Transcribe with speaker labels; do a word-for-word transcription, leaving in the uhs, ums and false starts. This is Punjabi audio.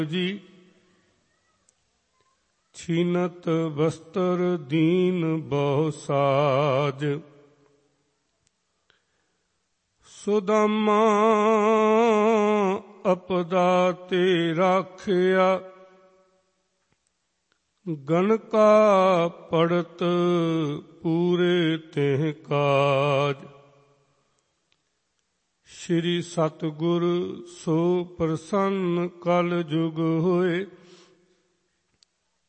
Speaker 1: ਜੀ। ਛੀਨਤ ਬਸਤਰ ਦੀਨ ਬਹੁ ਸਾਜ, ਸੁਦਾਮਾ ਅਪਦਾ ਤੇ ਰਾਖਿਆ। ਗਣਕਾ ਪੜਤ ਪੂਰੇ ਤਿਹ ਕਾਜ, ਸ਼੍ਰੀ ਸਤਿਗੁਰ ਸੋ ਪ੍ਰਸੰਨ ਕਲ ਜੁਗ ਹੋਏ।